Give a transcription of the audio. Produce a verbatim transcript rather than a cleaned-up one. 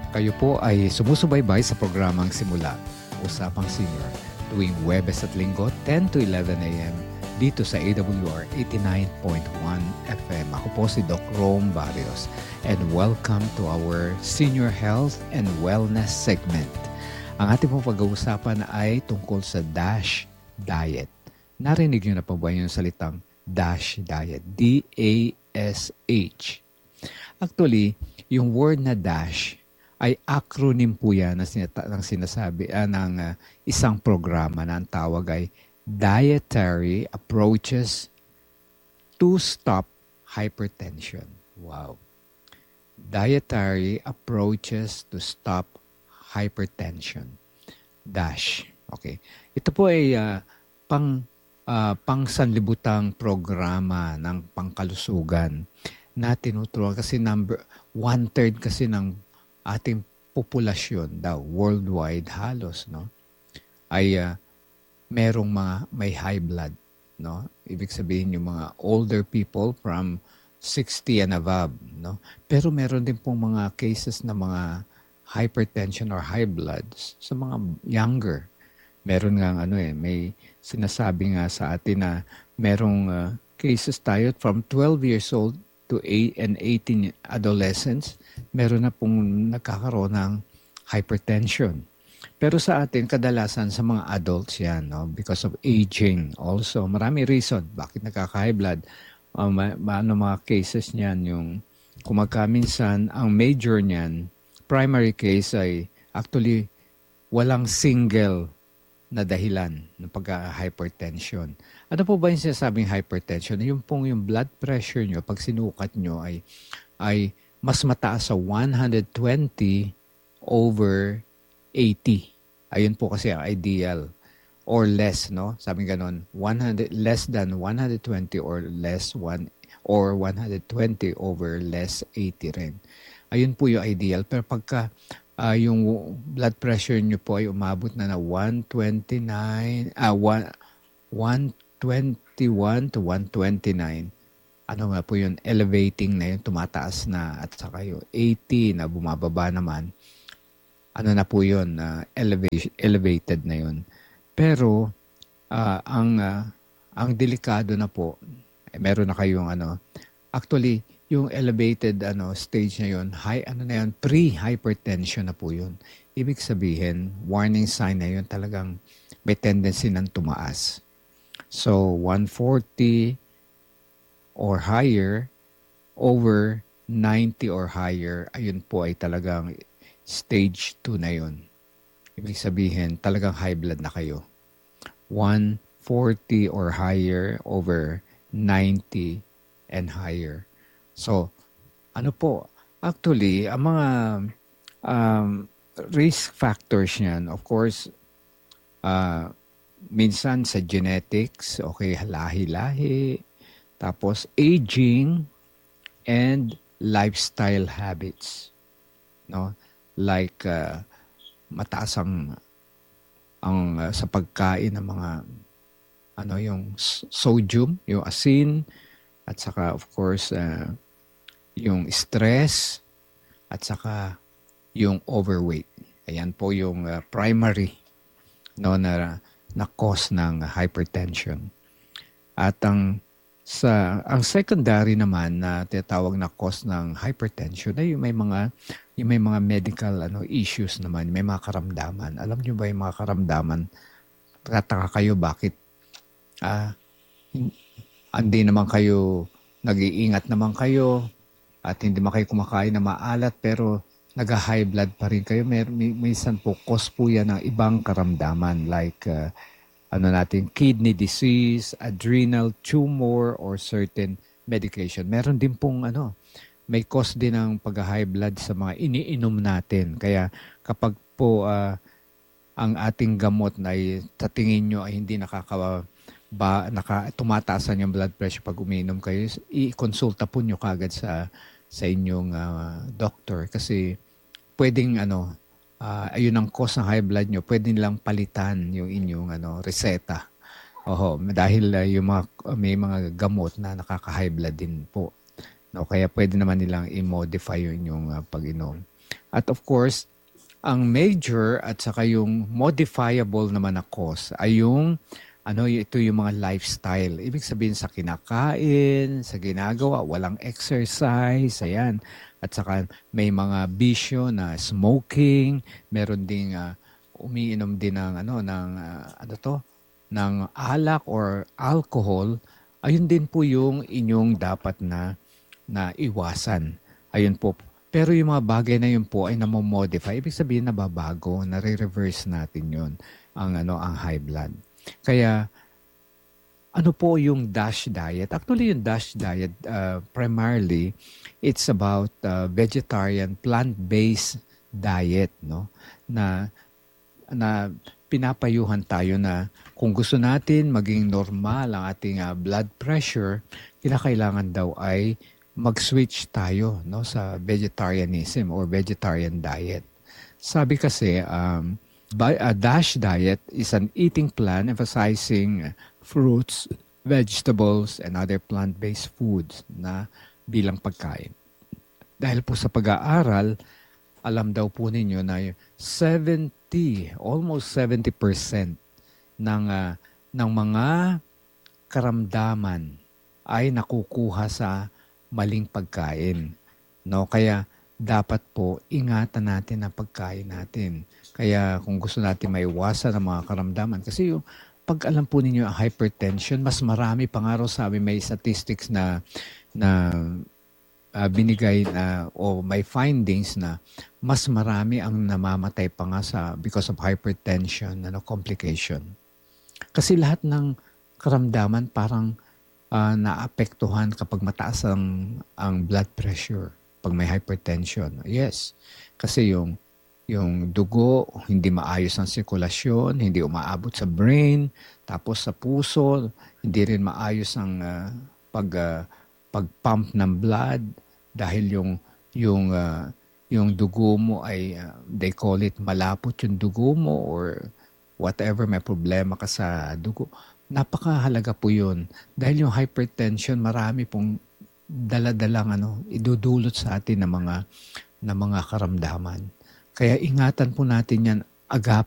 Kayo po ay sumusubaybay sa programang Simula, Usapang Senior, tuwing Huwebes at Linggo, ten to eleven a m dito sa A W R eighty-nine point one F M. Ako po si Doc Rome Barrios and welcome to our Senior Health and Wellness segment. Ang ating pong pag-uusapan ay tungkol sa DASH diet. Narinig niyo na pa ba yung salitang DASH diet? D A S H. Actually, yung word na DASH ay acronym po yan na sinata- ng sinasabi uh, ng uh, isang programa na ang tawag ay Dietary Approaches to Stop Hypertension. Wow. Dietary Approaches to Stop Hypertension. DASH. Okay. Ito po ay uh, pang uh, pangsanlibutang programa ng pangkalusugan na tinuturuan kasi number one-third kasi ng ating populasyon daw worldwide halos no ay uh, merong mga may high blood no, ibig sabihin yung mga older people from sixty and above no, pero meron din pong mga cases na mga hypertension or high blood sa mga younger. Meron nga ano eh may sinasabi nga sa atin na merong uh, cases tayo from twelve years old to eight and eighteen adolescents, meron na pong nagkakaroon ng hypertension. Pero sa atin, kadalasan sa mga adults yan, no? Because of aging also. Marami reason bakit nagkaka-high blood. Uh, ma- ma- ano mga cases niyan, yung kumagkaminsan, ang major niyan, primary case ay actually walang single na dahilan ng pagka-hypertension. Ano po ba yung sinasabing hypertension? Yung pong yung blood pressure nyo, pag sinukat nyo ay, ay mas mataas sa one hundred twenty over eighty. Ayun po kasi ang ideal. Or less, no? Sabi ganon, one hundred, less than one hundred twenty or less one or one hundred twenty over less eighty rin. Ayun po yung ideal. Pero pagka uh, yung blood pressure nyo po ay umabot na na one twenty-nine, ah, one twenty-one to one twenty-nine, ano nga po yun, elevating na yun, tumataas na, at saka yung eighty na bumababa naman, ano na po yun, uh, elevation, elevated na yun. Pero, uh, ang, uh, ang delikado na po, eh, meron na kayong ano, actually, yung elevated ano stage na yun, high, ano na yun, pre-hypertension na po yun. Ibig sabihin, warning sign na yun, talagang may tendency ng tumaas. So, one forty or higher, over ninety or higher, ayun po ay talagang stage two na yun. Ibig sabihin, talagang high blood na kayo. one forty or higher, over ninety and higher. So, ano po, actually, ang mga um, risk factors niyan, of course, uh, minsan sa genetics, okay, lahi-lahi, tapos aging, and lifestyle habits. No? Like, uh, mataas ang, ang uh, sa pagkain ng mga, ano, yung sodium, yung asin, at saka, of course, uh, yung stress, at saka yung overweight. Ayan po yung uh, primary no, na, na cause ng hypertension. At ang sa ang secondary naman na tinatawag na cause ng hypertension ay yung may mga yung may mga medical ano issues naman, may mga karamdaman. Alam niyo ba yung mga karamdaman? Tataka kayo bakit ah hindi naman kayo nag-iingat naman kayo at hindi man kayo kumakain na maalat pero nag-high blood pa rin kayo. May, may minsan po cause po yan ng ibang karamdaman like uh, ano natin, kidney disease, adrenal tumor, or certain medication. Meron din pong ano, may cause din ng pag-high blood sa mga iniinom natin. Kaya kapag po uh, ang ating gamot na ay, sa tingin nyo ay hindi nakaka, ba, naka, tumataasan yung blood pressure pag umiinom kayo, i-consulta po nyo kagad sa, sa inyong uh, doctor. Kasi pwedeng ano, Uh, ayun ang cause ng high blood nyo, pwede nilang palitan yung inyong ano, reseta. Oho, dahil uh, yung mga, may mga gamot na nakaka-high blood din po. No, kaya pwede naman nilang i-modify yung inyong uh, pag-inom. At of course, ang major at saka yung modifiable naman na cause ay yung ano, ito yung mga lifestyle. Ibig sabihin sa kinakain, sa ginagawa, walang exercise, ayan. At saka may mga bisyo na smoking, meron ding ah, umiinom din ng ano ng ah, ano to, ng alak or alcohol. Ayun din po yung inyong dapat na na iwasan. Ayun po. Pero yung mga bagay na yun po ay namomodify. Ibig sabihin nababago, nare-reverse natin yun, ang, ano, ang high blood. Kaya ano po yung DASH diet? Actually, yung DASH diet, uh, primarily, it's about uh, vegetarian, plant-based diet, no? Na, na pinapayuhan tayo na kung gusto natin maging normal ang ating uh, blood pressure, kinakailangan daw ay mag-switch tayo, no, sa vegetarianism or vegetarian diet. Sabi kasi, um, by, a DASH diet is an eating plan emphasizing fruits, vegetables, and other plant-based foods na bilang pagkain. Dahil po sa pag-aaral, alam daw po ninyo na seventy, almost seventy percent ng, uh, ng mga karamdaman ay nakukuha sa maling pagkain. No? Kaya dapat po ingatan natin ang pagkain natin. Kaya kung gusto natin maiwasan ang mga karamdaman, kasi yung pag alam po ninyo ang hypertension, mas marami pa nga raw sabi may statistics na na uh, binigay na o may findings na mas marami ang namamatay pa nga sa because of hypertension, ano, complication. Kasi lahat ng karamdaman parang uh, naapektuhan kapag mataas ang ang blood pressure, pag may hypertension. Yes. Kasi yung yung dugo, hindi maayos ang sirkulasyon, hindi umaabot sa brain, tapos sa puso, hindi rin maayos ang uh, pag uh, pag-pump ng blood dahil yung yung uh, yung dugo mo ay uh, they call it malapot yung dugo mo or whatever, may problema ka sa dugo. Napakahalaga po yun dahil yung hypertension marami pong dala-dalang ano idudulot sa atin ng mga ng mga karamdaman. Kaya ingatan po natin yan agap